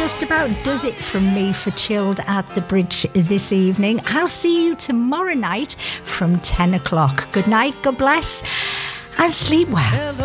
just about does it from me for Chilled at the Bridge this evening. I'll see you tomorrow night from 10 o'clock. Good night, God bless, and sleep well.